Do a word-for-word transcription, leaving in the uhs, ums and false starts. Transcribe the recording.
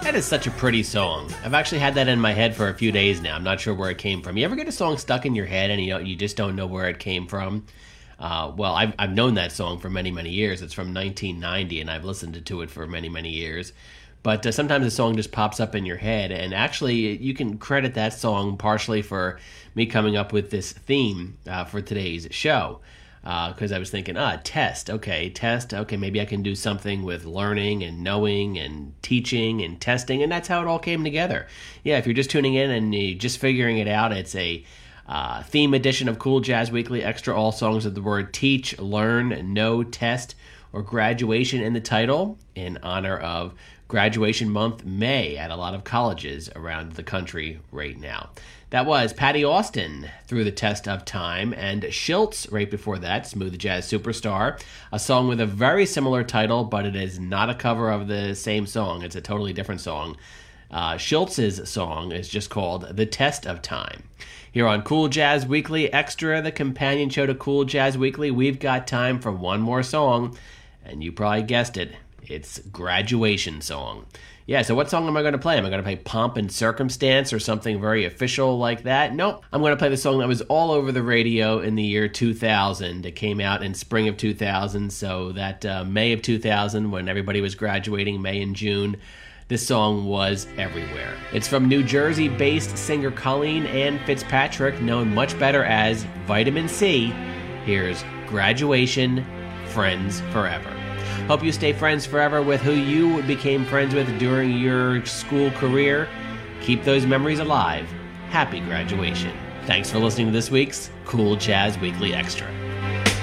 That is such a pretty song. I've actually had that in my head for a few days now. I'm not sure where it came from. You ever get a song stuck in your head and you know, you just don't know where it came from? Uh, well, I've, I've known that song for many, many years. It's from nineteen ninety, and I've listened to it for many, many years. But uh, sometimes a song just pops up in your head, and actually you can credit that song partially for me coming up with this theme uh, for today's show. Because uh, I was thinking, ah, test, okay, test, okay, maybe I can do something with learning and knowing and teaching and testing, and that's how it all came together. Yeah, if you're just tuning in and you're just figuring it out, it's a uh, theme edition of Cool Jazz Weekly, extra all songs with the word teach, learn, know, test, or graduation in the title in honor of Graduation Month, May, at a lot of colleges around the country right now. That was Patty Austin, Through the Test of Time, and Schultz, right before that, Smooth Jazz Superstar, a song with a very similar title, but it is not a cover of the same song. It's a totally different song. Uh, Schultz's song is just called The Test of Time. Here on Cool Jazz Weekly Extra, the companion show to Cool Jazz Weekly, we've got time for one more song, and you probably guessed it. It's Graduation Song. Yeah, so what song am I going to play? Am I going to play Pomp and Circumstance or something very official like that? Nope. I'm going to play the song that was all over the radio in the year two thousand. It came out in spring of two thousand, so that uh, May of two thousand, when everybody was graduating, May and June, this song was everywhere. It's from New Jersey-based singer Colleen Ann Fitzpatrick, known much better as Vitamin C. Here's Graduation, Friends Forever. Hope you stay friends forever with who you became friends with during your school career. Keep those memories alive. Happy graduation. Thanks for listening to this week's Cool Jazz Weekly Extra.